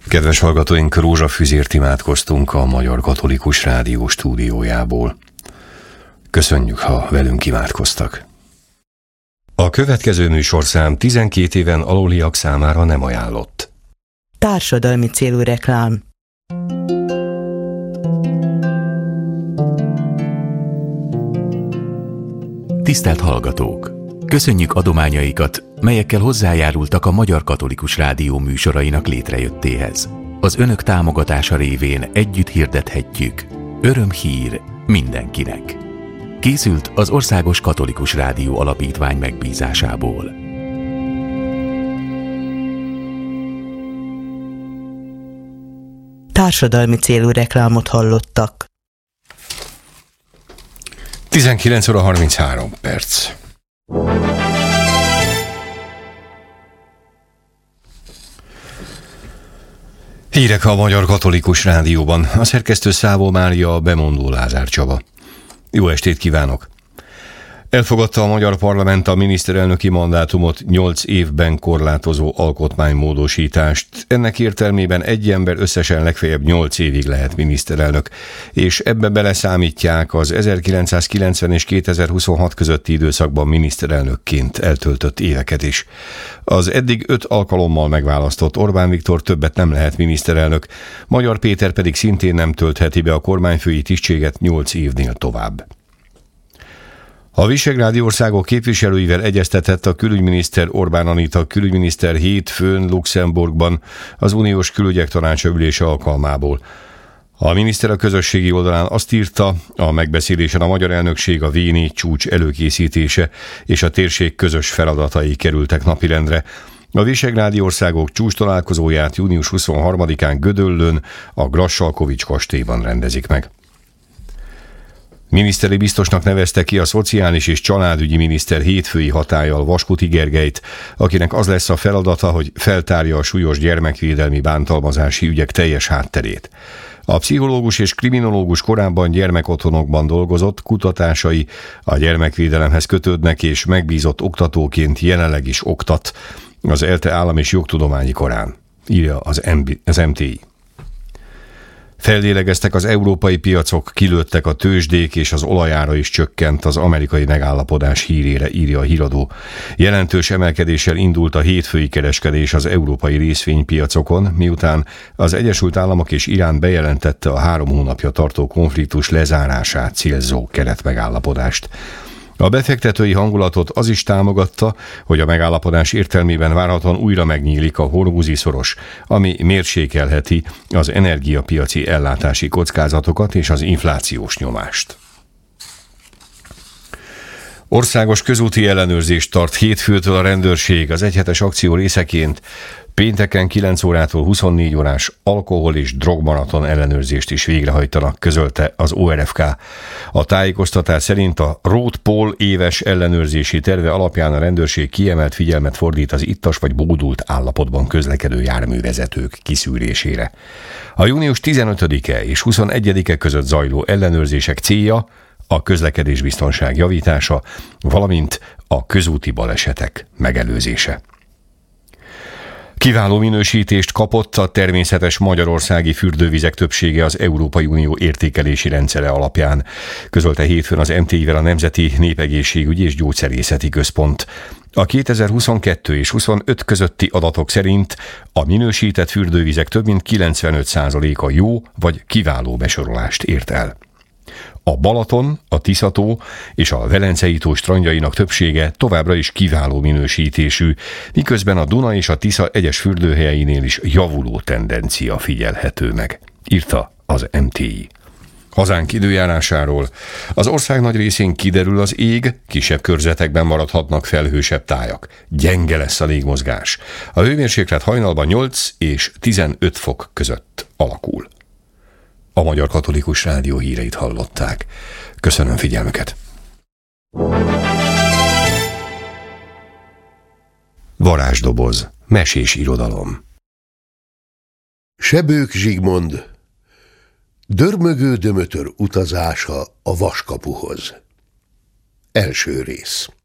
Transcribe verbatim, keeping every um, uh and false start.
Kedves hallgatóink, rózsafüzért imádkoztunk a Magyar Katolikus Rádió stúdiójából. Köszönjük, ha velünk imádkoztak. A következő műsorszám tizenkét éven aluliak számára nem ajánlott. Társadalmi célú reklám. Tisztelt hallgatók! Köszönjük adományaikat, melyekkel hozzájárultak a Magyar Katolikus Rádió műsorainak létrejöttéhez. Az önök támogatása révén együtt hirdethetjük: örömhír mindenkinek. Készült az Országos Katolikus Rádió Alapítvány megbízásából. Társadalmi célú reklámot hallottak. tizenkilenc óra harminchárom perc. Hírek a Magyar Katolikus Rádióban. A szerkesztő Szávó Mária, a bemondó Lázár Csaba. Jó estét kívánok! Elfogadta a magyar parlament a miniszterelnöki mandátumot nyolc évben korlátozó alkotmánymódosítást. Ennek értelmében egy ember összesen legfeljebb nyolc évig lehet miniszterelnök, és ebbe beleszámítják az ezerkilencszázkilencven és kétezer-huszonhat közötti időszakban miniszterelnökként eltöltött éveket is. Az eddig öt alkalommal megválasztott Orbán Viktor többet nem lehet miniszterelnök, Magyar Péter pedig szintén nem töltheti be a kormányfői tisztséget nyolc évnél tovább. A visegrádi országok képviselőivel egyeztetett a külügyminiszter Orbán Anita külügyminiszter hétfőn Luxemburgban az uniós külügyek tanácsa ülése alkalmából. A miniszter a közösségi oldalán azt írta, a megbeszélésen a magyar elnökség, a véni csúcs előkészítése és a térség közös feladatai kerültek napirendre. A visegrádi országok csúcs találkozóját június huszonharmadikán Gödöllőn, a Grassalkovich kastélyban rendezik meg. Miniszteri biztosnak nevezte ki a szociális és családügyi miniszter hétfői hatállyal Vaskuti Gergelyt, akinek az lesz a feladata, hogy feltárja a súlyos gyermekvédelmi bántalmazási ügyek teljes hátterét. A pszichológus és kriminológus korábban gyermekotthonokban dolgozott, kutatásai a gyermekvédelemhez kötődnek, és megbízott oktatóként jelenleg is oktat az ELTE Állam- és Jogtudományi Karán, írja az, az em té i. Fellélegeztek az európai piacok, kilőttek a tőzsdék, és az olajára is csökkent az amerikai megállapodás hírére, írja a híradó. Jelentős emelkedéssel indult a hétfői kereskedés az európai részvénypiacokon, miután az Egyesült Államok és Irán bejelentette a három hónapja tartó konfliktus lezárását célzó keretmegállapodást. A befektetői hangulatot az is támogatta, hogy a megállapodás értelmében várhatóan újra megnyílik a hormuzi szoros, ami mérsékelheti az energiapiaci ellátási kockázatokat és az inflációs nyomást. Országos közúti ellenőrzést tart hétfőtől a rendőrség az egyhetes akció részeként. Pénteken kilenc órától huszonnégy órás alkohol- és drogmaraton ellenőrzést is végrehajtanak, közölte az o er ef ká. A tájékoztatás szerint a Road Pol éves ellenőrzési terve alapján a rendőrség kiemelt figyelmet fordít az ittas vagy bódult állapotban közlekedő járművezetők kiszűrésére. A június tizenötödike és huszonegyedike között zajló ellenőrzések célja a közlekedésbiztonság javítása, valamint a közúti balesetek megelőzése. Kiváló minősítést kapott a természetes magyarországi fürdővizek többsége az Európai Unió értékelési rendszere alapján, közölte hétfőn az em té i-vel a Nemzeti Népegészségügyi és Gyógyszerészeti Központ. A kétezer-huszonkettő és huszonöt közötti adatok szerint a minősített fürdővizek több mint kilencvenöt százaléka jó vagy kiváló besorolást ért el. A Balaton, a Tisza-tó és a Velencei-tó strandjainak többsége továbbra is kiváló minősítésű, miközben a Duna és a Tisza egyes fürdőhelyeinél is javuló tendencia figyelhető meg, írta az em té i. Hazánk időjárásáról. Az ország nagy részén kiderül az ég, kisebb körzetekben maradhatnak felhősebb tájak. Gyenge lesz a légmozgás. A hőmérséklet hajnalban nyolc és tizenöt fok között alakul. A Magyar Katolikus Rádió híreit hallották. Köszönöm figyelmüket! Varázsdoboz. Mesés irodalom. Sebők Zsigmond. Dörmögő Dömötör utazása a Vaskapuhoz. Első rész.